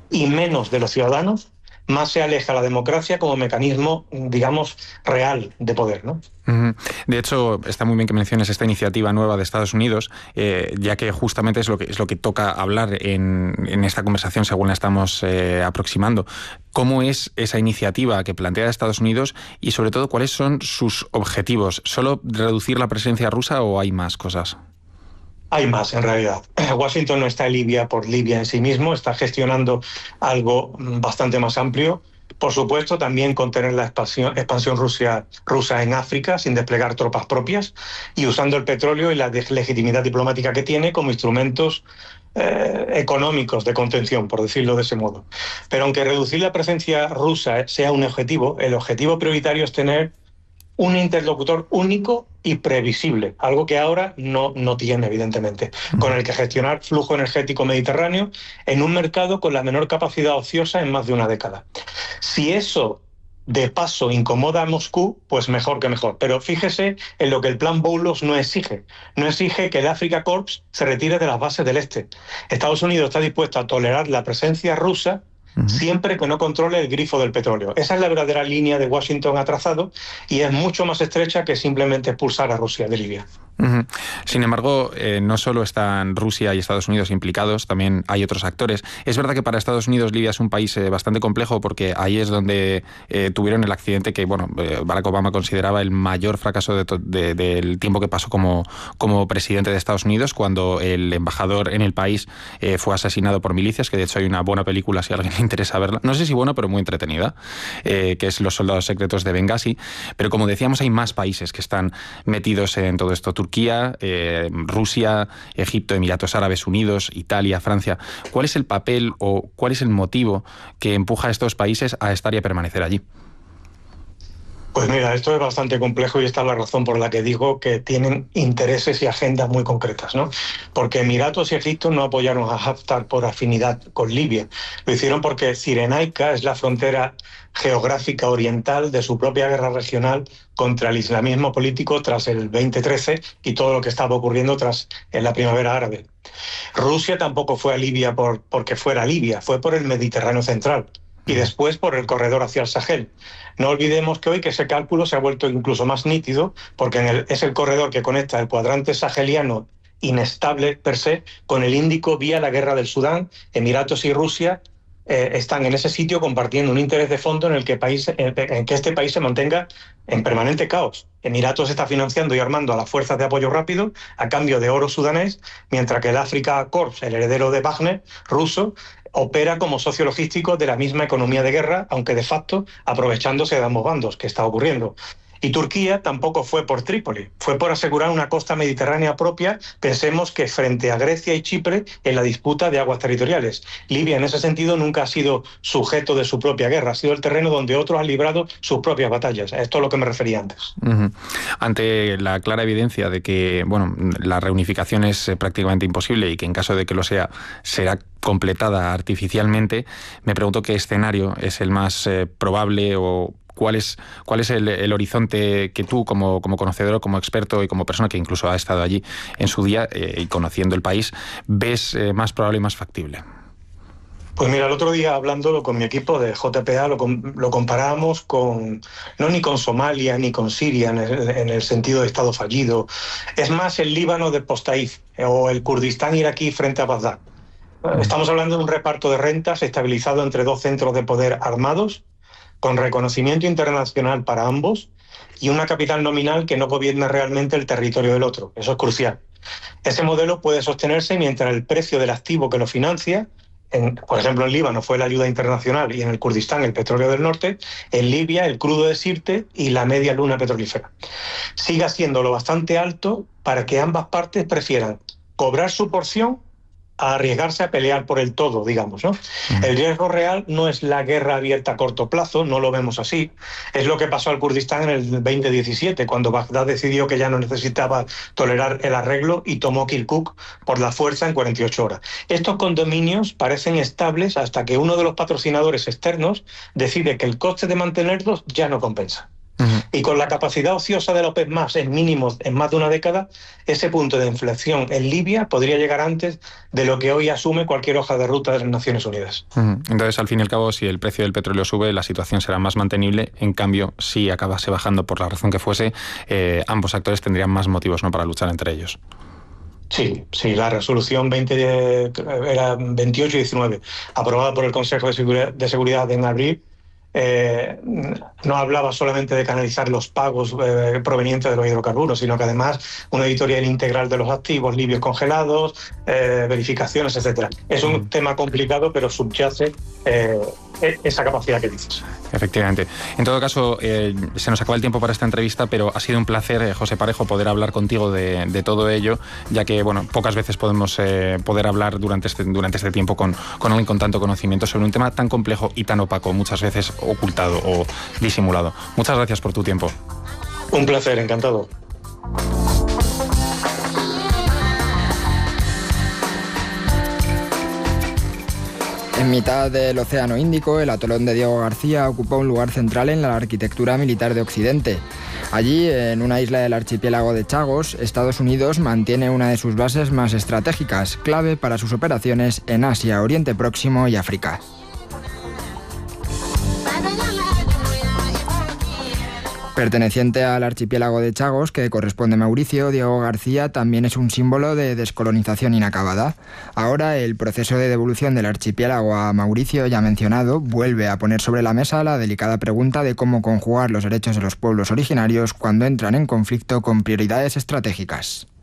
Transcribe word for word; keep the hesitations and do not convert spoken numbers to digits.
y menos de los ciudadanos, más se aleja la democracia como mecanismo, digamos, real de poder, ¿no? De hecho, está muy bien que menciones esta iniciativa nueva de Estados Unidos, eh, ya que justamente es lo que, es lo que toca hablar en, en esta conversación según la estamos eh, aproximando. ¿Cómo es esa iniciativa que plantea Estados Unidos y, sobre todo, cuáles son sus objetivos? ¿Solo reducir la presencia rusa o hay más cosas? Hay más, en realidad. Washington no está en Libia por Libia en sí mismo, está gestionando algo bastante más amplio. Por supuesto, también contener la expansión, expansión Rusia, rusa en África sin desplegar tropas propias y usando el petróleo y la legitimidad diplomática que tiene como instrumentos eh, económicos de contención, por decirlo de ese modo. Pero aunque reducir la presencia rusa sea un objetivo, el objetivo prioritario es tener un interlocutor único y previsible, algo que ahora no, no tiene, evidentemente, con el que gestionar flujo energético mediterráneo en un mercado con la menor capacidad ociosa en más de una década. Si eso de paso incomoda a Moscú, pues mejor que mejor. Pero fíjese en lo que el plan Boulos no exige. No exige que el Africa Corps se retire de las bases del este. Estados Unidos está dispuesto a tolerar la presencia rusa siempre que no controle el grifo del petróleo. Esa es la verdadera línea de Washington ha trazado y es mucho más estrecha que simplemente expulsar a Rusia de Libia. Uh-huh. Sin embargo, eh, no solo están Rusia y Estados Unidos implicados, también hay otros actores. Es verdad que para Estados Unidos Libia es un país eh, bastante complejo porque ahí es donde eh, tuvieron el accidente que bueno, eh, Barack Obama consideraba el mayor fracaso de to- de, del tiempo que pasó como, como presidente de Estados Unidos, cuando el embajador en el país eh, fue asesinado por milicias, que de hecho hay una buena película si a alguien le interesa verla, no sé si buena pero muy entretenida, eh, que es Los soldados secretos de Benghazi. Pero como decíamos, hay más países que están metidos en todo esto. Turquía, eh, Rusia, Egipto, Emiratos Árabes Unidos, Italia, Francia. ¿Cuál es el papel o cuál es el motivo que empuja a estos países a estar y a permanecer allí? Pues mira, esto es bastante complejo y esta es la razón por la que digo que tienen intereses y agendas muy concretas, ¿no? Porque Emiratos y Egipto no apoyaron a Haftar por afinidad con Libia. Lo hicieron porque Cirenaica es la frontera geográfica oriental de su propia guerra regional contra el islamismo político tras el veinte trece y todo lo que estaba ocurriendo tras la primavera árabe. Rusia tampoco fue a Libia por, porque fuera Libia, fue por el Mediterráneo central y después por el corredor hacia el Sahel. No olvidemos que hoy que ese cálculo se ha vuelto incluso más nítido porque en el, es el corredor que conecta el cuadrante saheliano inestable per se con el Índico vía la guerra del Sudán. Emiratos y Rusia eh, están en ese sitio compartiendo un interés de fondo en el que, país, en, en que este país se mantenga en permanente caos. Emiratos está financiando y armando a las fuerzas de apoyo rápido a cambio de oro sudanés, mientras que el Africa Corps, el heredero de Wagner, ruso, opera como socio logístico de la misma economía de guerra, aunque de facto aprovechándose de ambos bandos, que está ocurriendo. Y Turquía tampoco fue por Trípoli, fue por asegurar una costa mediterránea propia, pensemos que frente a Grecia y Chipre en la disputa de aguas territoriales. Libia en ese sentido nunca ha sido sujeto de su propia guerra, ha sido el terreno donde otros han librado sus propias batallas. A esto es lo que me refería antes. Uh-huh. Ante la clara evidencia de que bueno, la reunificación es prácticamente imposible y que en caso de que lo sea, será completada artificialmente, me pregunto qué escenario es el más eh, probable o ¿Cuál es, cuál es el, el horizonte que tú, como, como conocedor, como experto y como persona que incluso ha estado allí en su día eh, y conociendo el país, ves eh, más probable y más factible? Pues mira, el otro día hablándolo con mi equipo de J P A lo, lo comparábamos con, no ni con Somalia ni con Siria en el, en el sentido de Estado fallido, es más el Líbano de Postaif o el Kurdistán iraquí frente a Bagdad. Estamos hablando de un reparto de rentas estabilizado entre dos centros de poder armados, con reconocimiento internacional para ambos y una capital nominal que no gobierna realmente el territorio del otro. Eso es crucial. Ese modelo puede sostenerse mientras el precio del activo que lo financia, en, por ejemplo en Líbano fue la ayuda internacional y en el Kurdistán el petróleo del norte, en Libia el crudo de Sirte y la media luna petrolífera, siga siendo lo bastante alto para que ambas partes prefieran cobrar su porción a arriesgarse a pelear por el todo, digamos, ¿no? Uh-huh. El riesgo real no es la guerra abierta a corto plazo, no lo vemos así. Es lo que pasó al Kurdistán en el veinte diecisiete, cuando Bagdad decidió que ya no necesitaba tolerar el arreglo y tomó Kirkuk por la fuerza en cuarenta y ocho horas. Estos condominios parecen estables hasta que uno de los patrocinadores externos decide que el coste de mantenerlos ya no compensa. Uh-huh. Y con la capacidad ociosa de OPEC más en mínimos en más de una década, ese punto de inflexión en Libia podría llegar antes de lo que hoy asume cualquier hoja de ruta de las Naciones Unidas. Uh-huh. Entonces, al fin y al cabo, si el precio del petróleo sube, la situación será más mantenible. En cambio, si acabase bajando por la razón que fuese, eh, ambos actores tendrían más motivos, ¿no?, para luchar entre ellos. Sí, sí, la resolución veinte de, era veintiocho diecinueve, aprobada por el Consejo de Seguridad, de Seguridad en abril, eh, no hablaba solamente de canalizar los pagos eh, provenientes de los hidrocarburos, sino que además una editorial integral de los activos libios congelados, eh, verificaciones, etcétera. Es un mm. tema complicado, pero subyace eh, esa capacidad que dices. Efectivamente. En todo caso, eh, se nos acaba el tiempo para esta entrevista, pero ha sido un placer, eh, José Parejo, poder hablar contigo de, de todo ello, ya que, bueno, pocas veces podemos eh, poder hablar durante este, durante este tiempo con, con alguien con tanto conocimiento sobre un tema tan complejo y tan opaco, muchas veces ocultado o disimulado. Muchas gracias por tu tiempo. Un placer, encantado. En mitad del Océano Índico, el atolón de Diego García ocupa un lugar central en la arquitectura militar de Occidente. Allí, en una isla del archipiélago de Chagos, Estados Unidos mantiene una de sus bases más estratégicas, clave para sus operaciones en Asia, Oriente Próximo y África. Perteneciente al archipiélago de Chagos, que corresponde a Mauricio, Diego García también es un símbolo de descolonización inacabada. Ahora el proceso de devolución del archipiélago a Mauricio, ya mencionado, vuelve a poner sobre la mesa la delicada pregunta de cómo conjugar los derechos de los pueblos originarios cuando entran en conflicto con prioridades estratégicas.